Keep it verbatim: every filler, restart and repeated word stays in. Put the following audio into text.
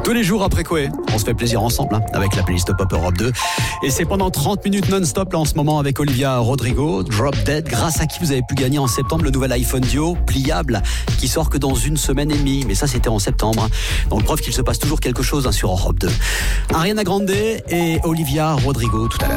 Tous les jours après Coé, on se fait plaisir ensemble hein, avec la playlist Pop Europe deux. Et c'est pendant trente minutes non-stop là en ce moment avec Olivia Rodrigo, Drop Dead, grâce à qui vous avez pu gagner en septembre le nouvel iPhone Duo pliable qui sort que dans une semaine et demie. Mais ça c'était en septembre. Donc preuve qu'il se passe toujours quelque chose hein, sur Europe deux. Ariana Grande et Olivia Rodrigo tout à l'heure.